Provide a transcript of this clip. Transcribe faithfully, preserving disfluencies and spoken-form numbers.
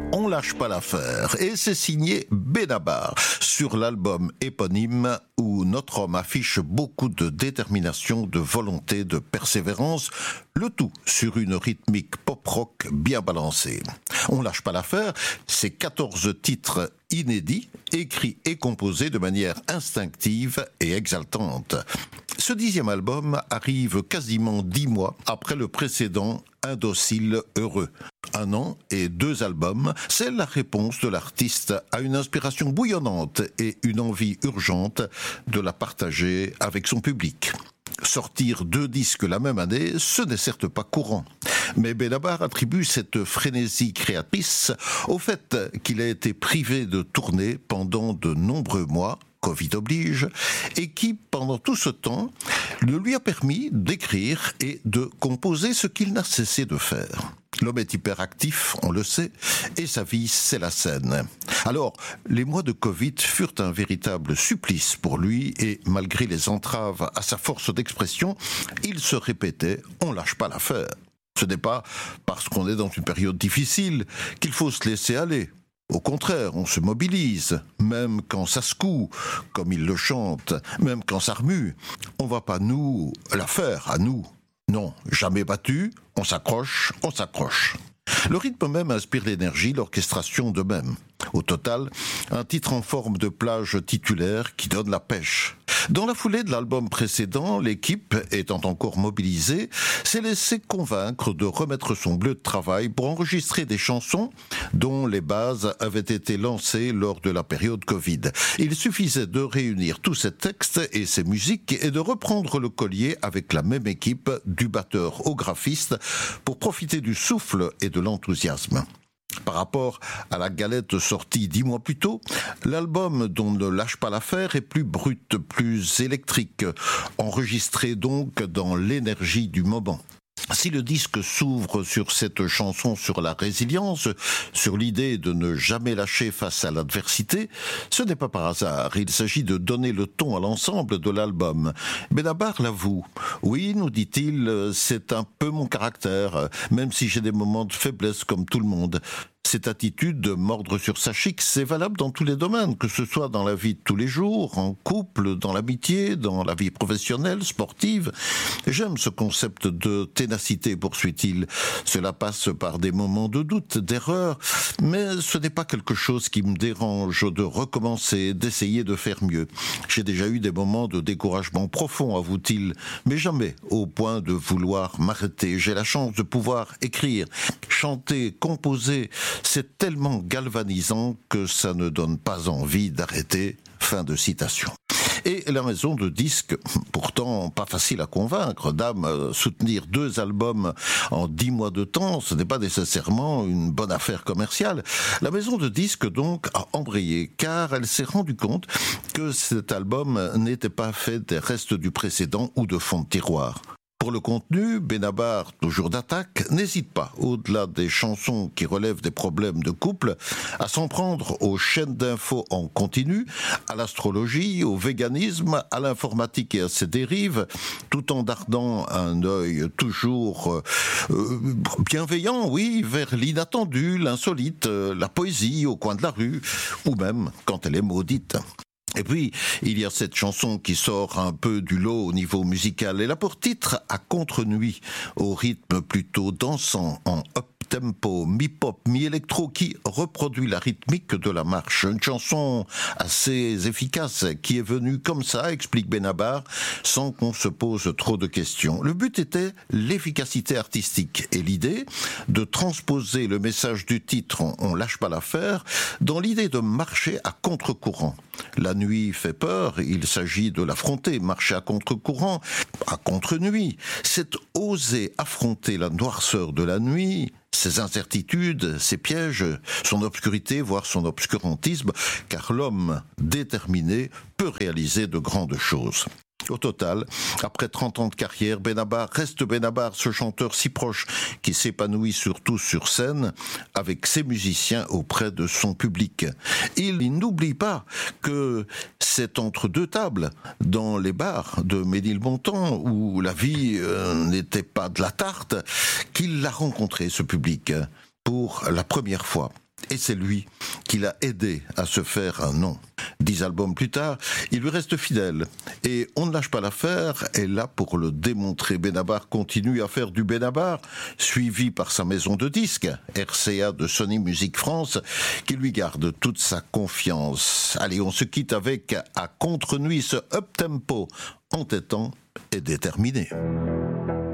On lâche pas l'affaire, et c'est signé Benabar sur l'album éponyme où notre homme affiche beaucoup de détermination, de volonté, de persévérance, le tout sur une rythmique pop-rock bien balancée. On lâche pas l'affaire, c'est quatorze titres inédits, écrits et composés de manière instinctive et exaltante. Ce dixième album arrive quasiment dix mois après le précédent Indocile Heureux. Un an et deux albums, c'est la réponse de l'artiste à une inspiration bouillonnante et une envie urgente de la partager avec son public. Sortir deux disques la même année, ce n'est certes pas courant. Mais Benabar attribue cette frénésie créatrice au fait qu'il a été privé de tourner pendant de nombreux mois, Covid oblige, et qui, pendant tout ce temps, ne lui a permis d'écrire et de composer ce qu'il n'a cessé de faire. L'homme est hyperactif, on le sait, et sa vie, c'est la scène. Alors, les mois de Covid furent un véritable supplice pour lui, et malgré les entraves à sa force d'expression, il se répétait « on lâche pas l'affaire ». Ce n'est pas parce qu'on est dans une période difficile qu'il faut se laisser aller. Au contraire, on se mobilise, même quand ça secoue, comme il le chante, même quand ça remue. On va pas nous la faire à nous. Non, jamais battu, on s'accroche, on s'accroche. Le rythme même inspire l'énergie, l'orchestration de même. Au total, un titre en forme de plage titulaire qui donne la pêche. Dans la foulée de l'album précédent, l'équipe, étant encore mobilisée, s'est laissée convaincre de remettre son bleu de travail pour enregistrer des chansons dont les bases avaient été lancées lors de la période Covid. Il suffisait de réunir tous ces textes et ces musiques et de reprendre le collier avec la même équipe, du batteur au graphiste, pour profiter du souffle et de l'enthousiasme. Par rapport à la galette sortie dix mois plus tôt, l'album dont ne lâche pas l'affaire est plus brut, plus électrique, enregistré donc dans l'énergie du moment. Si le disque s'ouvre sur cette chanson sur la résilience, sur l'idée de ne jamais lâcher face à l'adversité, ce n'est pas par hasard. Il s'agit de donner le ton à l'ensemble de l'album. Benabar l'avoue. Oui, nous dit-il, c'est un peu mon caractère, même si j'ai des moments de faiblesse comme tout le monde. Cette attitude de mordre sur sa chic, c'est valable dans tous les domaines, que ce soit dans la vie de tous les jours, en couple, dans l'amitié, dans la vie professionnelle, sportive. J'aime ce concept de ténacité, poursuit-il. Cela passe par des moments de doute, d'erreur, mais ce n'est pas quelque chose qui me dérange de recommencer, d'essayer de faire mieux. J'ai déjà eu des moments de découragement profond, avoue-t-il, mais jamais au point de vouloir m'arrêter. J'ai la chance de pouvoir écrire, chanter, composer. C'est tellement galvanisant que ça ne donne pas envie d'arrêter. Fin de citation. Et la maison de disques, pourtant pas facile à convaincre, dame, soutenir deux albums en dix mois de temps, ce n'est pas nécessairement une bonne affaire commerciale. La maison de disques donc a embrayé, car elle s'est rendue compte que cet album n'était pas fait des restes du précédent ou de fond de tiroir. Pour le contenu, Benabar, toujours d'attaque, n'hésite pas, au-delà des chansons qui relèvent des problèmes de couple, à s'en prendre aux chaînes d'infos en continu, à l'astrologie, au véganisme, à l'informatique et à ses dérives, tout en dardant un œil toujours euh, bienveillant, oui, vers l'inattendu, l'insolite, la poésie au coin de la rue, ou même quand elle est maudite. Et puis, il y a cette chanson qui sort un peu du lot au niveau musical. Elle a pour titre « À contre-nuit », au rythme plutôt dansant, en up-tempo, mi-pop, mi-électro, qui reproduit la rythmique de la marche. Une chanson assez efficace, qui est venue comme ça, explique Benabar, sans qu'on se pose trop de questions. Le but était l'efficacité artistique et l'idée de transposer le message du titre « On lâche pas l'affaire » dans l'idée de marcher à contre-courant. La nuit fait peur, il s'agit de l'affronter, marcher à contre-courant, à contre-nuit. C'est oser affronter la noirceur de la nuit, ses incertitudes, ses pièges, son obscurité, voire son obscurantisme, car l'homme déterminé peut réaliser de grandes choses. Au total, après trente ans de carrière, Benabar reste Benabar, ce chanteur si proche qui s'épanouit surtout sur scène avec ses musiciens auprès de son public. Il n'oublie pas que c'est entre deux tables, dans les bars de Ménilmontant, où la vie euh, n'était pas de la tarte, qu'il a rencontré ce public pour la première fois. et c'est lui qui l'a aidé à se faire un nom. Dix albums plus tard, il lui reste fidèle et On ne lâche pas l'affaire est là pour le démontrer. Benabar continue à faire du Benabar, suivi par sa maison de disques, R C A de Sony Music France, qui lui garde toute sa confiance. Allez, on se quitte avec À contre-nuit ce up-tempo entêtant et déterminé.